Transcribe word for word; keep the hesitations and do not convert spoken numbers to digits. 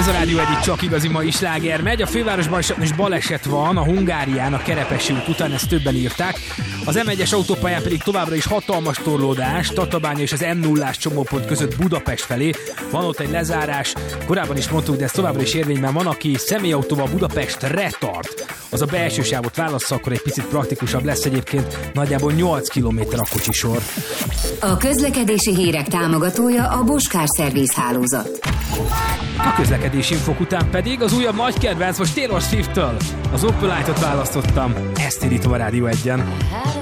Ez a Rádió egyik csak igazi mai sláger megy. A fővárosban is baleset van, a Hungárián, a Kerepesi út után, ezt többen írták. Az em egyes autópályán pedig továbbra is hatalmas torlódás, Tatabánya és az em nullás csomópont között Budapest felé. Van ott egy lezárás, korábban is mondtuk, de ez továbbra is érvényben van, aki személyautóval Budapestre tart. Az a belső sávot válassza, akkor egy picit praktikusabb lesz, egyébként nagyjából nyolc kilométer a kocsisor. A közlekedési hírek támogatója a Boskár Szerviz hálózat. A közlekedési infok után pedig az újabb nagy kedvenc, most Taylor Swift-től. Az Opelite-ot választottam, ezt indítom a Rádió egyen.